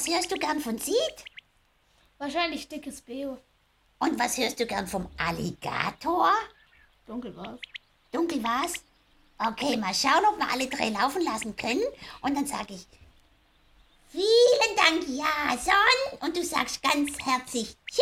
was hörst du gern von Sid? Wahrscheinlich dickes Beo. Und was hörst du gern vom Alligator? Dunkel war's. Dunkel war's? Okay, mal schauen, ob wir alle drei laufen lassen können. Und dann sage ich, vielen Dank, Jason. Und du sagst ganz herzlich, tschüss.